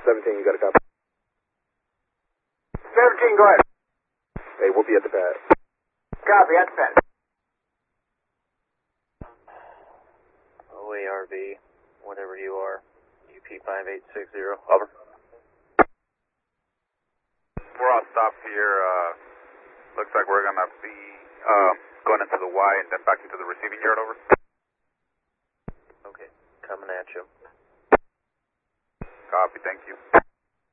17, you got a copy? 17, go ahead. Hey, we'll be at the pad. Copy, at the pad. OARV, whatever you are, UP5860, over. We're all stopped here. Looks like we're going to be going into the Y and then back into the receiving yard, over. Okay, coming at you. Copy, thank you.